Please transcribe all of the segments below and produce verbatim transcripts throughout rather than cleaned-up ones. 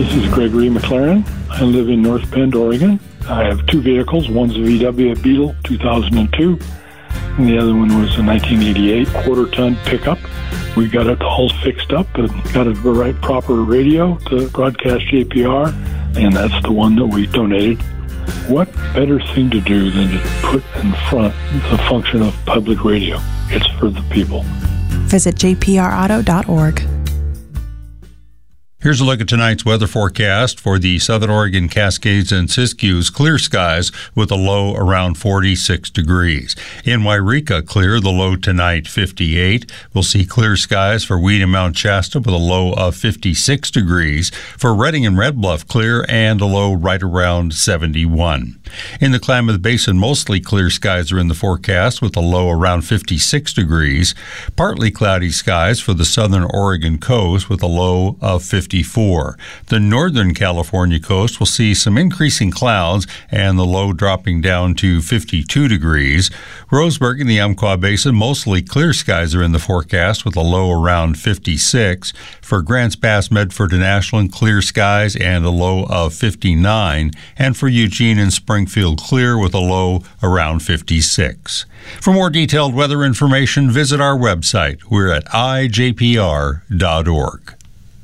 This is Gregory McLaren. I live in North Bend, Oregon. I have two vehicles. One's a V W Beetle two thousand two, and the other one was a nineteen eighty-eight quarter-ton pickup. We got it all fixed up and got it the right proper radio to broadcast J P R, and that's the one that we donated. What better thing to do than to put in front the function of public radio? It's for the people. Visit j p r auto dot org. Here's a look at tonight's weather forecast for the Southern Oregon Cascades and Siskiyous. Clear skies with a low around forty-six degrees. In Wairika, clear, the low tonight fifty-eight. We'll see clear skies for Weed and Mount Shasta with a low of fifty-six degrees. For Redding and Red Bluff, clear and a low right around seventy-one. In the Klamath Basin, mostly clear skies are in the forecast with a low around fifty-six degrees. Partly cloudy skies for the Southern Oregon coast with a low of fifty-four. The Northern California coast will see some increasing clouds and the low dropping down to fifty-two degrees. Roseburg and the Umpqua Basin, mostly clear skies are in the forecast with a low around fifty-six. For Grants Pass, Medford and Ashland, clear skies and a low of fifty-nine. And for Eugene and Springfield, clear with a low around fifty-six. For more detailed weather information, visit our website. We're at i j p r dot org.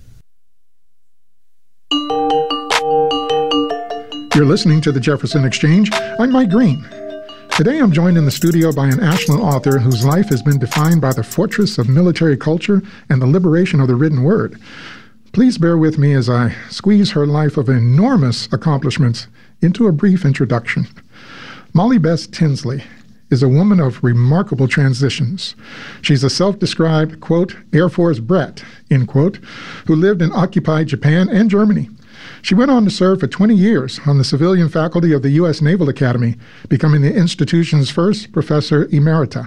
You're listening to the Jefferson Exchange. I'm Mike Green. Today I'm joined in the studio by an Ashland author whose life has been defined by the fortress of military culture and the liberation of the written word. Please bear with me as I squeeze her life of enormous accomplishments into a brief introduction. Molly Bess Tinsley is a woman of remarkable transitions. She's a self-described, quote, Air Force brat, end quote, who lived in occupied Japan and Germany. She went on to serve for twenty years on the civilian faculty of the U S Naval Academy, becoming the institution's first professor emerita.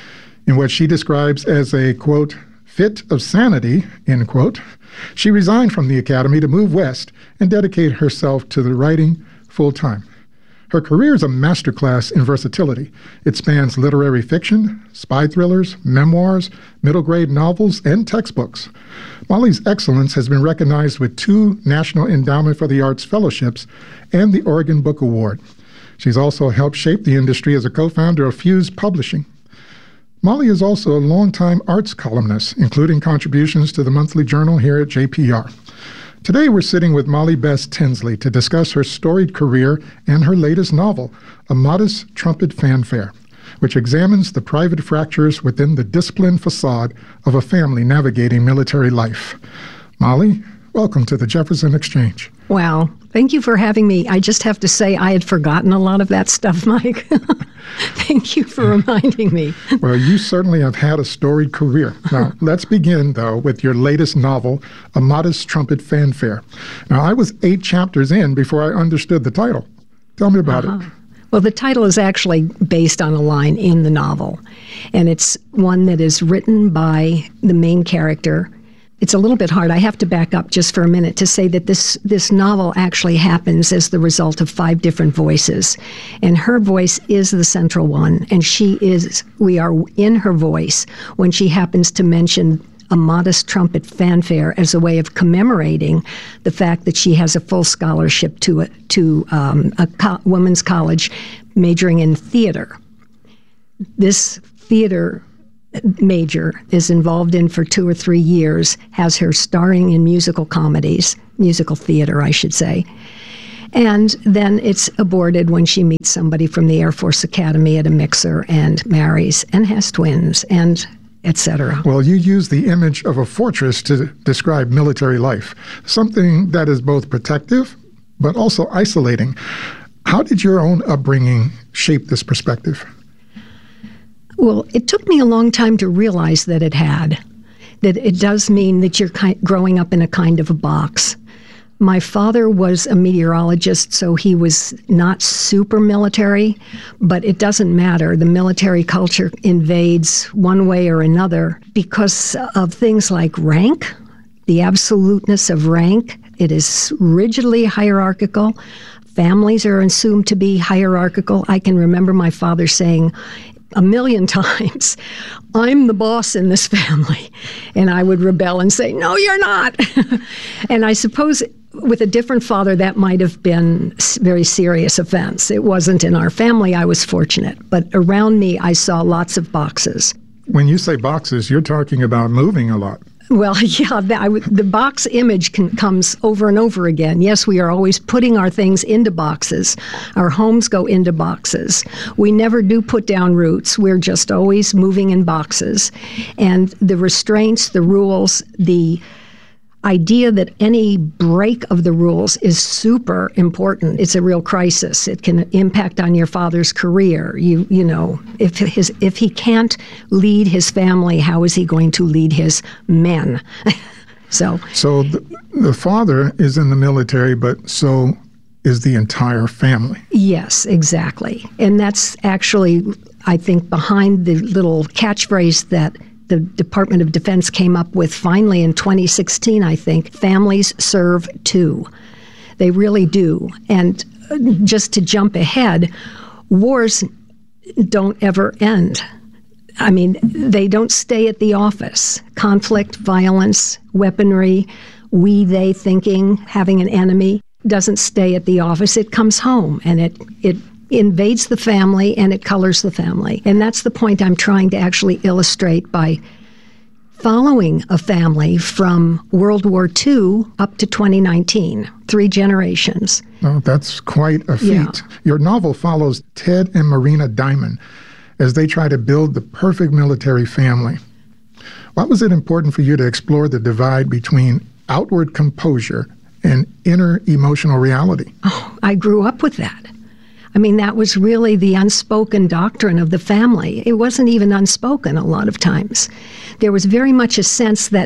In what she describes as a, quote, fit of sanity, end quote, she resigned from the academy to move west and dedicate herself to the writing full-time. Her career is a masterclass in versatility. It spans literary fiction, spy thrillers, memoirs, middle-grade novels, and textbooks. Molly's excellence has been recognized with two National Endowment for the Arts fellowships and the Oregon Book Award. She's also helped shape the industry as a co-founder of Fuse Publishing. Molly is also a longtime arts columnist, including contributions to the monthly journal here at J P R. Today we're sitting with Molly Bess Tinsley to discuss her storied career and her latest novel, A Modest Trumpet Fanfare, which examines the private fractures within the disciplined facade of a family navigating military life. Molly, welcome to the Jefferson Exchange. Wow. Thank you for having me. I just have to say I had forgotten a lot of that stuff, Mike. Thank you for reminding me. Well, you certainly have had a storied career. Now, let's begin, though, with your latest novel, A Modest Trumpet Fanfare. Now, I was eight chapters in before I understood the title. Tell me about uh-huh. it. Well, the title is actually based on a line in the novel, and it's one that is written by the main character. It's a little bit hard. I have to back up just for a minute to say that this, this novel actually happens as the result of five different voices. And her voice is the central one. And she is, we are in her voice when she happens to mention a modest trumpet fanfare as a way of commemorating the fact that she has a full scholarship to a, to um, a co- women's college majoring in theater. This theater major is involved in for two or three years, has her starring in musical comedies, musical theater, I should say. And then it's aborted when she meets somebody from the Air Force Academy at a mixer and marries and has twins and et cetera. Well, you use the image of a fortress to describe military life, something that is both protective but also isolating. How did your own upbringing shape this perspective? Well, it took me a long time to realize that it had, that it does mean that you're ki- growing up in a kind of a box. My father was a meteorologist, so he was not super military, but it doesn't matter. The military culture invades one way or another because of things like rank, the absoluteness of rank. It is rigidly hierarchical. Families are assumed to be hierarchical. I can remember my father saying a million times, I'm the boss in this family. And I would rebel and say, no, you're not. And I suppose with a different father, that might have been very serious offense. It wasn't in our family. I was fortunate. But around me, I saw lots of boxes. When you say boxes, you're talking about moving a lot. Well, yeah, the, I, the box image can, comes over and over again. Yes, we are always putting our things into boxes. Our homes go into boxes. We never do put down roots. We're just always moving in boxes. And the restraints, the rules, the idea that any break of the rules is super important. It's a real crisis. It can impact on your father's career. You you know, if his if he can't lead his family, how is he going to lead his men? so So the, the father is in the military, but so is the entire family. Yes, exactly. And that's actually, I think, behind the little catchphrase that the Department of Defense came up with finally in twenty sixteen, I think. Families serve too. They really do. And just to jump ahead, wars don't ever end. I mean, they don't stay at the office. Conflict, violence, weaponry, we, they thinking, having an enemy doesn't stay at the office. It comes home, and it it invades the family, and it colors the family. And that's the point I'm trying to actually illustrate by following a family from World War Two up to twenty nineteen, three generations. Oh, that's quite a feat. Yeah. Your novel follows Ted and Marina Diamond as they try to build the perfect military family. Why was it important for you to explore the divide between outward composure and inner emotional reality? Oh, I grew up with that. I mean, that was really the unspoken doctrine of the family. It wasn't even unspoken a lot of times. There was very much a sense that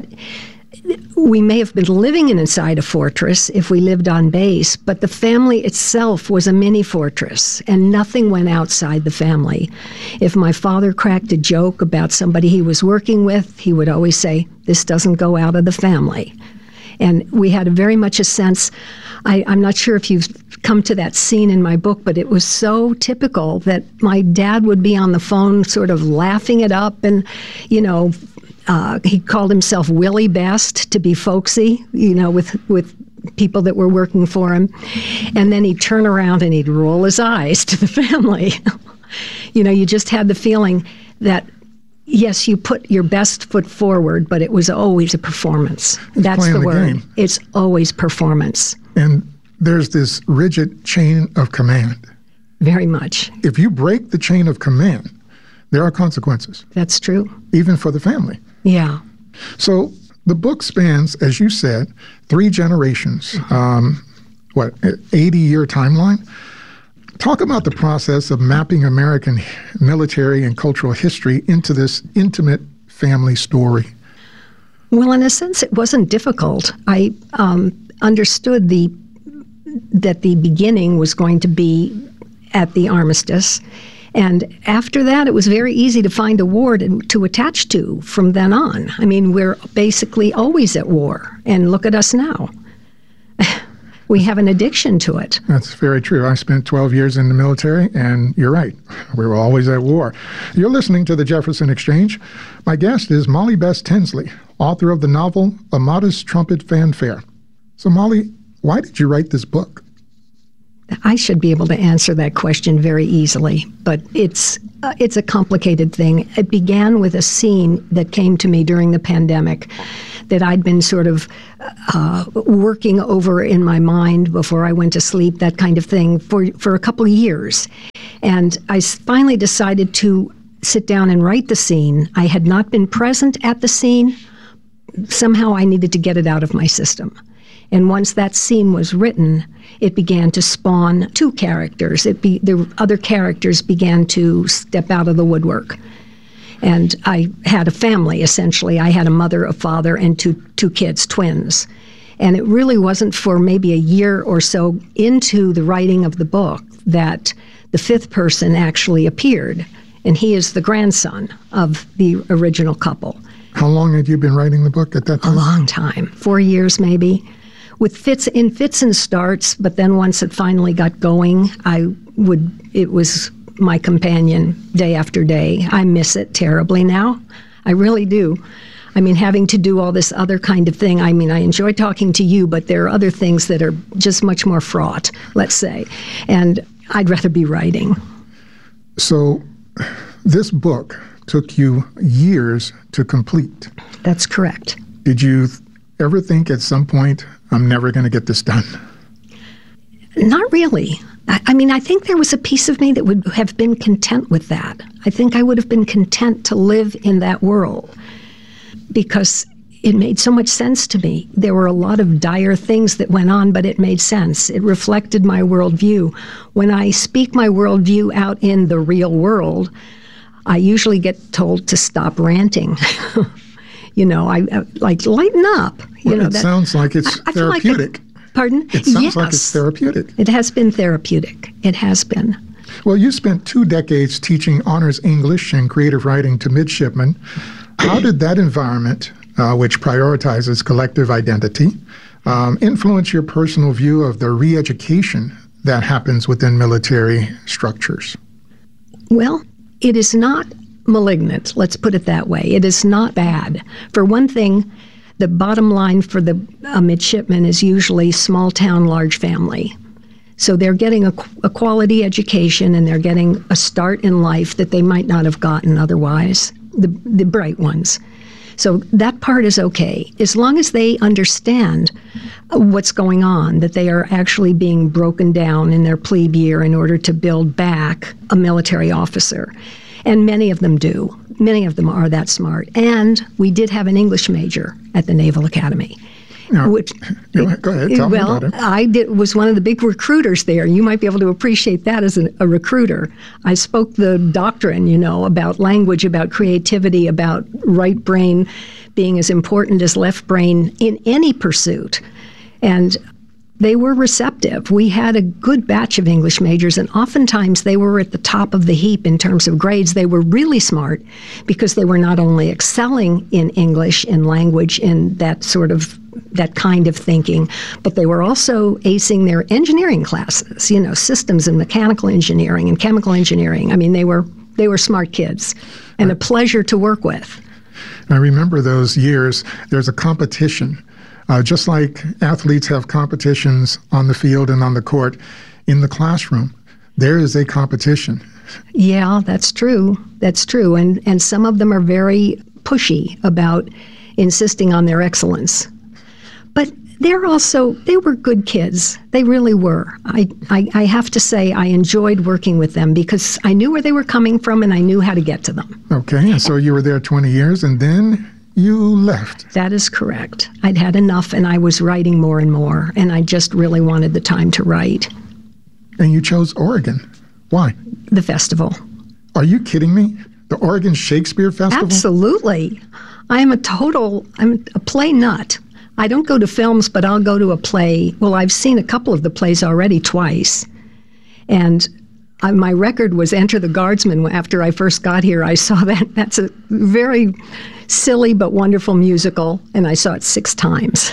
we may have been living inside a fortress if we lived on base, but the family itself was a mini fortress, and nothing went outside the family. If my father cracked a joke about somebody he was working with, he would always say, "This doesn't go out of the family." And we had a very much a sense, I, I'm not sure if you've come to that scene in my book, but it was so typical that my dad would be on the phone sort of laughing it up, and, you know, uh, he called himself Willie Best to be folksy, you know, with, with people that were working for him. And then he'd turn around and he'd roll his eyes to the family. You know, you just had the feeling that, yes, you put your best foot forward, but it was always a performance. That's the, the word. Game. It's always performance. And there's this rigid chain of command. Very much. If you break the chain of command, there are consequences. That's true. Even for the family. Yeah. So the book spans, as you said, three generations. Um, what, eighty-year timeline? Talk about the process of mapping American military and cultural history into this intimate family story. Well, in a sense, it wasn't difficult. I um, understood the that the beginning was going to be at the armistice. And after that, it was very easy to find a war to, to attach to from then on. I mean, we're basically always at war. And look at us now. We have an addiction to it. That's very true. I spent twelve years in the military, and you're right. We were always at war. You're listening to the Jefferson Exchange. My guest is Molly Best Tinsley, author of the novel A Modest Trumpet Fanfare. So, Molly, why did you write this book? I should be able to answer that question very easily, but it's uh, it's a complicated thing. It began with a scene that came to me during the pandemic that I'd been sort of uh, working over in my mind before I went to sleep, that kind of thing, for, for a couple of years. And I finally decided to sit down and write the scene. I had not been present at the scene. Somehow I needed to get it out of my system. And once that scene was written, it began to spawn two characters. It be, the other characters began to step out of the woodwork. And I had a family, essentially. I had a mother, a father, and two two kids, twins. And it really wasn't for maybe a year or so into the writing of the book that the fifth person actually appeared. And he is the grandson of the original couple. How long had you been writing the book at that time? A long time, four years maybe. With fits in fits and starts, but then once it finally got going, I would, it was my companion day after day. I miss it terribly now. I really do. I mean, having to do all this other kind of thing. I mean, I enjoy talking to you, but there are other things that are just much more fraught, let's say. And I'd rather be writing. So this book took you years to complete. That's correct. Did you ever think at some point, I'm never going to get this done? Not really. I, I mean, I think there was a piece of me that would have been content with that. I think I would have been content to live in that world because it made so much sense to me. There were a lot of dire things that went on, but it made sense. It reflected my worldview. When I speak my worldview out in the real world, I usually get told to stop ranting. you know, I, I like lighten up. You well, know, it that, sounds like it's I, I therapeutic. Like it, pardon? It sounds yes. like it's therapeutic. It has been therapeutic. It has been. Well, you spent two decades teaching honors English and creative writing to midshipmen. How did that environment, uh, which prioritizes collective identity, um, influence your personal view of the re-education that happens within military structures? Well, it is not malignant, let's put it that way. It is not bad. For one thing, the bottom line for the uh, midshipman is usually small town, large family. So they're getting a, a quality education and they're getting a start in life that they might not have gotten otherwise, the, the bright ones. So that part is okay, as long as they understand what's going on, that they are actually being broken down in their plebe year in order to build back a military officer. And many of them do. Many of them are that smart. And we did have an English major at the Naval Academy. No, which, go ahead, go ahead. Tell well, me about it. I did, was one of the big recruiters there. You might be able to appreciate that as an, a recruiter. I spoke the doctrine, you know, about language, about creativity, about right brain being as important as left brain in any pursuit. And they were receptive. We had a good batch of English majors, and oftentimes they were at the top of the heap in terms of grades. They were really smart because they were not only excelling in English, in language, in that sort of that kind of thinking, but they were also acing their engineering classes, you know, systems and mechanical engineering and chemical engineering. I mean, they were they were smart kids and a pleasure to work with. I remember those years. There's a competition. Uh, just like athletes have competitions on the field and on the court, in the classroom, there is a competition. Yeah, that's true. That's true. And, and some of them are very pushy about insisting on their excellence. But they're also, they were good kids. They really were. I, I, I have to say I enjoyed working with them because I knew where they were coming from and I knew how to get to them. Okay, and so you were there twenty years and then you left. That is correct. I'd had enough and I was writing more and more, and I just really wanted the time to write. And you chose Oregon. Why? The festival. Are you kidding me? The Oregon Shakespeare Festival? Absolutely. I am a total, I'm a play nut. I don't go to films, but I'll go to a play. Well, I've seen a couple of the plays already twice. And I, my record was Enter the Guardsman. After I first got here, I saw that. That's a very silly but wonderful musical, and I saw it six times.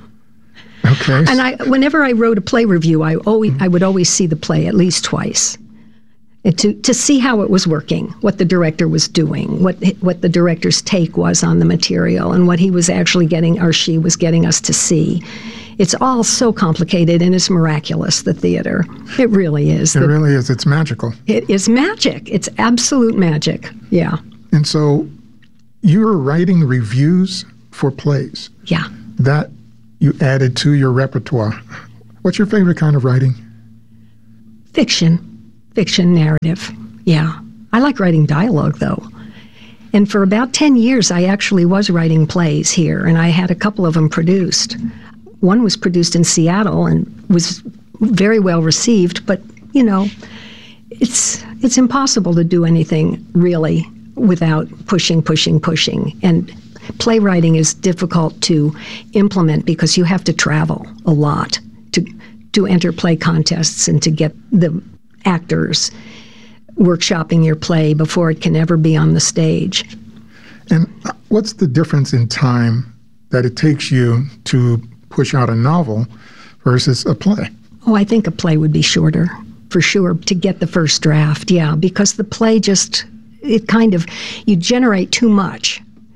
Okay. And I, whenever I wrote a play review, I always, I would always see the play at least twice, and to to see how it was working, what the director was doing, what what the director's take was on the material, and what he was actually getting or she was getting us to see. It's all so complicated, and it's miraculous, the theater. It really is. It the, really is. It's magical. It is magic. It's absolute magic. Yeah. And so you were writing reviews for plays. Yeah. That you added to your repertoire. What's your favorite kind of writing? Fiction. Fiction narrative. Yeah. I like writing dialogue, though. And for about ten years, I actually was writing plays here, and I had a couple of them produced. One was produced in Seattle and was very well received, but, you know, it's it's impossible to do anything really without pushing, pushing, pushing. And playwriting is difficult to implement because you have to travel a lot to to enter play contests and to get the actors workshopping your play before it can ever be on the stage. And what's the difference in time that it takes you to push out a novel versus a play? Oh, I think a play would be shorter, for sure, to get the first draft, yeah, because the play just, it kind of, you generate too much.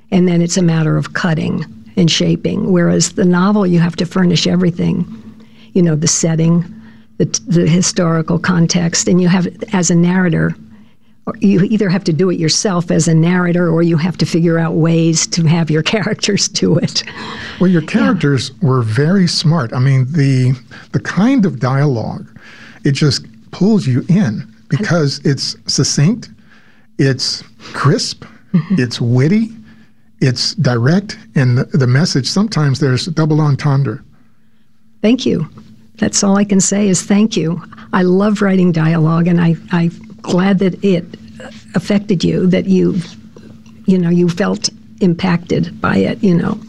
and then it's a matter of cutting and shaping. Whereas the novel, you have to furnish everything, you know, the setting, the, the historical context, and you have, as a narrator, you either have to do it yourself as a narrator, or you have to figure out ways to have your characters do it. Well, your characters yeah. were very smart. I mean, the the kind of dialogue, it just pulls you in because it's succinct, it's crisp, mm-hmm. it's witty, it's direct, and the, the message, sometimes there's double entendre. Thank you. That's all I can say is thank you. I love writing dialogue, and I, I'm glad that it affected you, that you, you know, you felt impacted by it, you know.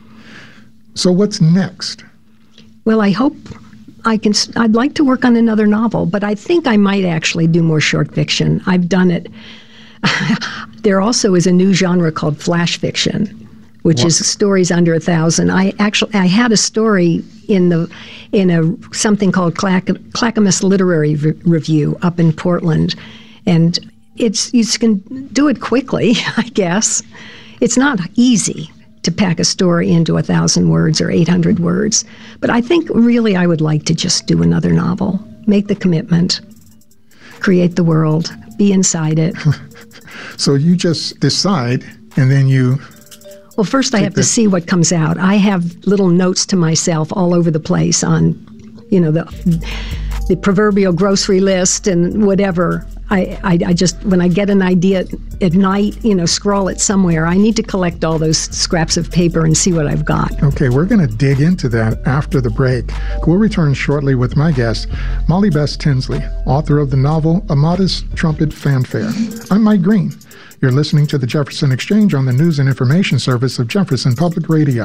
So what's next? Well, I hope I can, I'd like to work on another novel, but I think I might actually do more short fiction. I've done it. There also is a new genre called flash fiction, which what? is stories under a thousand. I actually I had a story in the in a something called Clack, Clackamas Literary Re- Review up in Portland, and it's you can do it quickly, I guess. It's not easy to pack a story into a thousand words or eight hundred words, but I think really I would like to just do another novel, make the commitment, create the world, be inside it. So you just decide, and then you... Well, first I have the... to see what comes out. I have little notes to myself all over the place on, you know, the the proverbial grocery list and whatever. I, I, I just, when I get an idea at night, you know, scrawl it somewhere. I need to collect all those scraps of paper and see what I've got. Okay, we're going to dig into that after the break. We'll return shortly with my guest, Molly Bess Tinsley, author of the novel A Modest Trumpet Fanfare. I'm Mike Green. You're listening to the Jefferson Exchange on the News and Information Service of Jefferson Public Radio.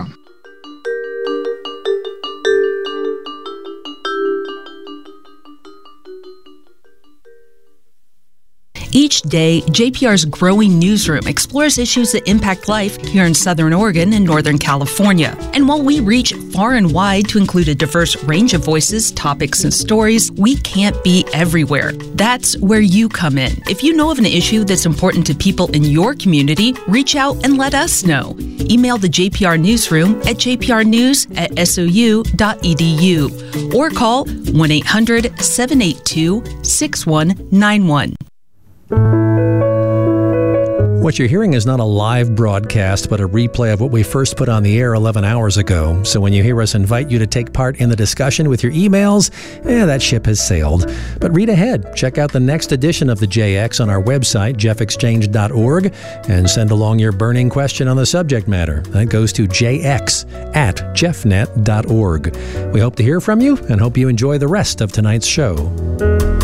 Each day, J P R's growing newsroom explores issues that impact life here in Southern Oregon and Northern California. And while we reach far and wide to include a diverse range of voices, topics, and stories, we can't be everywhere. That's where you come in. If you know of an issue that's important to people in your community, reach out and let us know. Email the J P R newsroom at j p r news at s o u dot e d u or call one eight hundred seven eight two six one nine one. What you're hearing is not a live broadcast, but a replay of what we first put on the air eleven hours ago. So when you hear us invite you to take part in the discussion with your emails, eh, that ship has sailed. But read ahead. Check out the next edition of the J X on our website, jeff exchange dot org, and send along your burning question on the subject matter. That goes to j x at jeff net dot org. We hope to hear from you and hope you enjoy the rest of tonight's show.